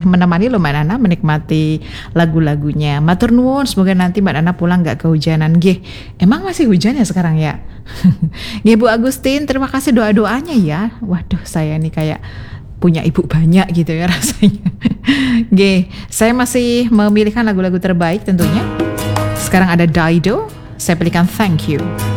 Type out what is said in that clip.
menemani lo Mbak Nana menikmati lagu-lagunya. Matur nuwun, semoga nanti Mbak Nana pulang gak kehujanan. Nggih, emang masih hujan ya sekarang ya? Nggih Bu Agustin, terima kasih doa-doanya ya. Waduh, saya nih kayak punya ibu banyak gitu ya rasanya. Nggih, saya masih memilihkan lagu-lagu terbaik tentunya. Sekarang ada Dido, saya pilihkan Thank You.